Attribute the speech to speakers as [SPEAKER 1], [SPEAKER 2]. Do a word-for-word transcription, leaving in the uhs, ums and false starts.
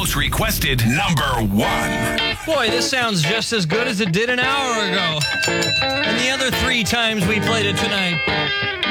[SPEAKER 1] most requested number one.
[SPEAKER 2] Boy, this sounds just as good as it did an hour ago. And the other three times we played it tonight.